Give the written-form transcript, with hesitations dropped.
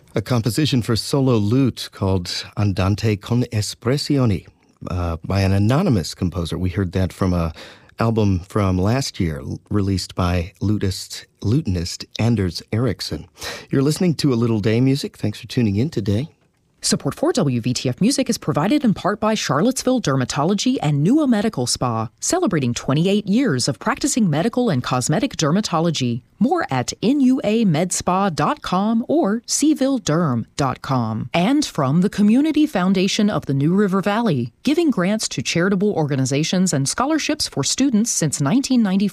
A composition for solo lute called Andante con Espressioni by an anonymous composer. We heard that from a album from last year released by lutenist Anders Ericsson. You're listening to A Little Day Music. Thanks for tuning in today. Support for WVTF Music is provided in part by Charlottesville Dermatology and Nua Medical Spa, celebrating 28 years of practicing medical and cosmetic dermatology. More at nuamedspa.com or sevillederm.com. And from the Community Foundation of the New River Valley, giving grants to charitable organizations and scholarships for students since 1994.